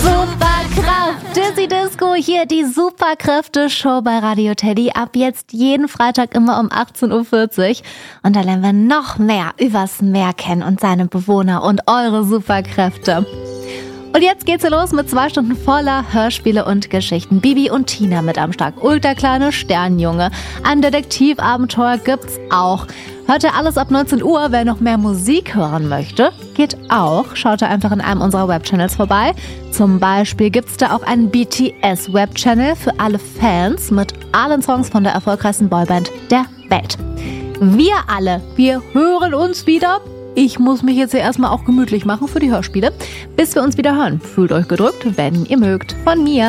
Superkraft, Dizzy Disco, hier die Superkräfte-Show bei Radio Teddy. Ab jetzt jeden Freitag immer um 18.40 Uhr. Und da lernen wir noch mehr übers Meer kennen und seine Bewohner und eure Superkräfte. Und jetzt geht's hier los mit 2 Stunden voller Hörspiele und Geschichten. Bibi und Tina mit am Start. Ulk, der kleine Sternjunge. Ein Detektivabenteuer gibt's auch. Hört ihr alles ab 19 Uhr. Wer noch mehr Musik hören möchte, geht auch. Schaut da einfach in einem unserer Webchannels vorbei. Zum Beispiel gibt's da auch einen BTS-Webchannel für alle Fans mit allen Songs von der erfolgreichsten Boyband der Welt. Wir hören uns wieder. Ich muss mich jetzt hier erstmal auch gemütlich machen für die Hörspiele. Bis wir uns wieder hören. Fühlt euch gedrückt, wenn ihr mögt. Von mir.